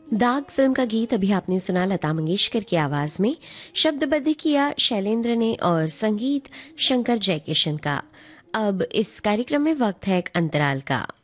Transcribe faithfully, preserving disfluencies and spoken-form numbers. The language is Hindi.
दाग फिल्म का गीत अभी आपने सुना लता मंगेशकर की आवाज में। शब्दबद्ध किया शैलेंद्र ने और संगीत शंकर जयकिशन का। अब इस कार्यक्रम में वक्त है एक अंतराल का।